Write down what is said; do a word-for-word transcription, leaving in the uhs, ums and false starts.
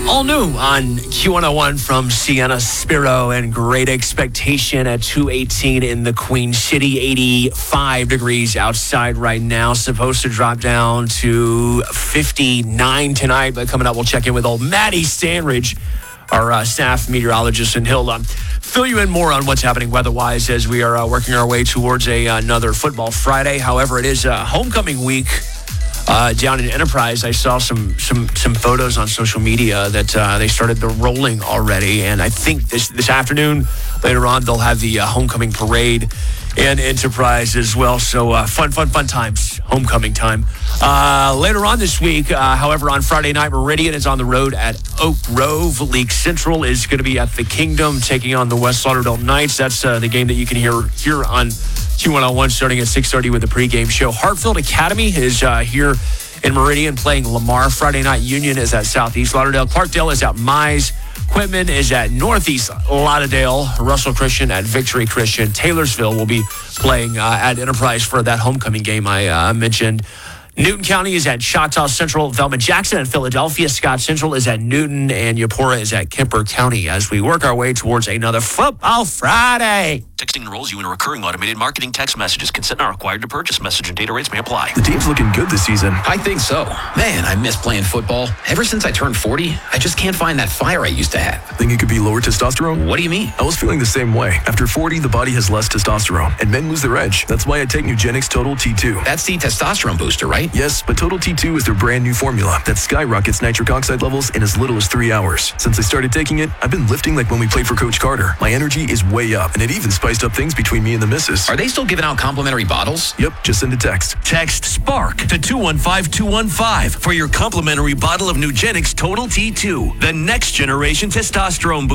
All new on Q one oh one from Sienna Spiro and Great Expectation at two eighteen in the Queen City. eighty-five degrees outside right now. Supposed to drop down to fifty-nine tonight. But coming up, we'll check in with old Maddie Stanridge, our uh, staff meteorologist, and he'll um, fill you in more on what's happening weather-wise as we are uh, working our way towards a, another Football Friday. However, it is uh, homecoming week. Uh, down in Enterprise, I saw some some some photos on social media that uh, they started the rolling already, and I think this this afternoon, later on, they'll have the uh, homecoming parade in Enterprise as well. So uh, fun, fun, fun times, homecoming time. Uh, later on this week, uh, however, on Friday night, Meridian is on the road at Oak Grove. League Central is going to be at the Kingdom, taking on the West Lauderdale Knights. That's uh, the game that you can hear here on Q one oh one starting at six thirty with the pregame show. Hartfield Academy is uh, here in Meridian playing Lamar. Friday night, Union is at Southeast Lauderdale. Clarkdale is at Mize. Quitman is at Northeast Lauderdale. Russell Christian at Victory Christian. Taylorsville will be playing uh, at Enterprise for that homecoming game I uh, mentioned. Newton County is at Choctaw Central. Velma Jackson at Philadelphia. Scott Central is at Newton. And Yapora is at Kemper County as we work our way towards another Football Friday. Texting enrolls you in recurring automated marketing text messages. Consent not required to purchase. Message and data rates may apply. The team's looking good this season. I think so. Man, I miss playing football. Ever since I turned forty, I just can't find that fire I used to have. Think it could be lower testosterone? What do you mean? I was feeling the same way. After forty, the body has less testosterone, and men lose their edge. That's why I take Nugenix Total T two. That's the testosterone booster, right? Yes, but Total T two is their brand new formula that skyrockets nitric oxide levels in as little as three hours. Since I started taking it, I've been lifting like when we played for Coach Carter. My energy is way up, and it even spiced up things between me and the missus. Are they still giving out complimentary bottles? Yep, just send a text. Text SPARK to two one five two one five for your complimentary bottle of Nugenix Total T two, the next generation testosterone booster.